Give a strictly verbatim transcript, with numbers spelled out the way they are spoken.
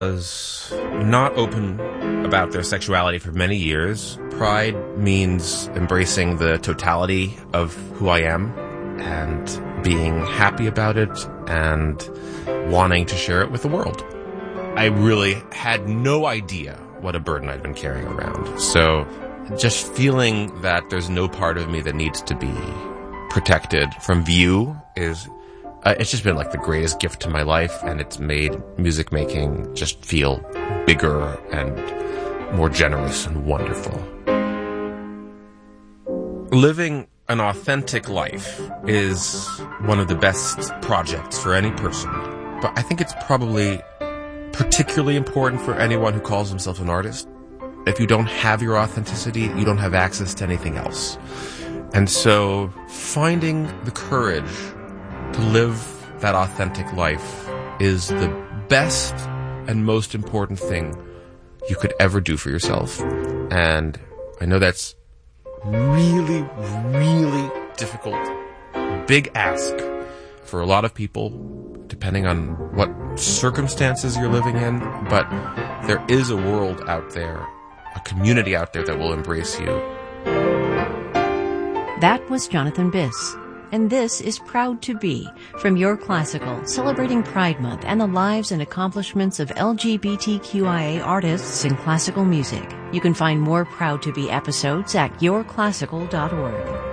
was not open about their sexuality for many years. Pride means embracing the totality of who I am and being happy about it and wanting to share it with the world. I really had no idea what a burden I'd been carrying around. So just feeling that there's no part of me that needs to be protected from view is, uh, it's just been like the greatest gift to my life, and it's made music making just feel bigger and more generous and wonderful. Living an authentic life is one of the best projects for any person, but I think it's probably particularly important for anyone who calls himself an artist. If you don't have your authenticity, you don't have access to anything else. And so finding the courage to live that authentic life is the best and most important thing you could ever do for yourself. And I know that's really, really difficult, big ask for a lot of people, depending on what circumstances you're living in, but there is a world out there, a community out there that will embrace you. That was Jonathan Biss, and this is Proud to Be from Your Classical, celebrating Pride Month and the lives and accomplishments of L G B T Q I A artists in classical music. You can find more Proud to Be episodes at your classical dot org.